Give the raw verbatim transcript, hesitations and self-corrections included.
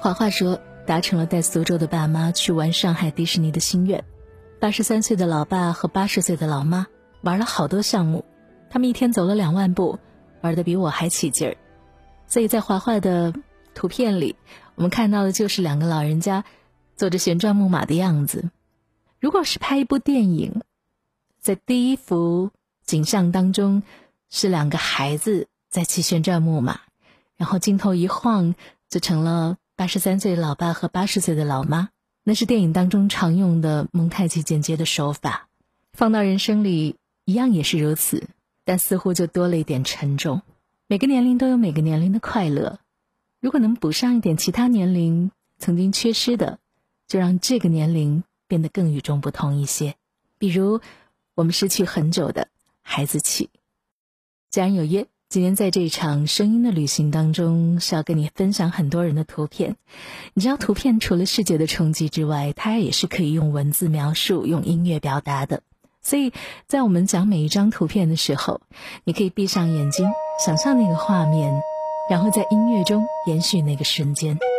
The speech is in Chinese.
华华说达成了带苏州的爸妈去玩上海迪士尼的心愿。八十三岁的老爸和八十岁的老妈玩了好多项目，他们一天走了两万步，玩得比我还起劲儿。所以在华华的图片里，我们看到的就是两个老人家坐着旋转木马的样子。如果是拍一部电影，在第一幅景象当中是两个孩子在骑旋转木马，然后镜头一晃就成了八十三岁的老爸和八十岁的老妈，那是电影当中常用的蒙太奇剪接的手法。放到人生里一样也是如此，但似乎就多了一点沉重。每个年龄都有每个年龄的快乐，如果能补上一点其他年龄曾经缺失的，就让这个年龄变得更与众不同一些。比如我们失去很久的孩子气。既然有约，今天在这场声音的旅行当中，是要跟你分享很多人的图片。你知道图片除了视觉的冲击之外，它也是可以用文字描述，用音乐表达的。所以在我们讲每一张图片的时候，你可以闭上眼睛，想象那个画面，然后在音乐中延续那个瞬间。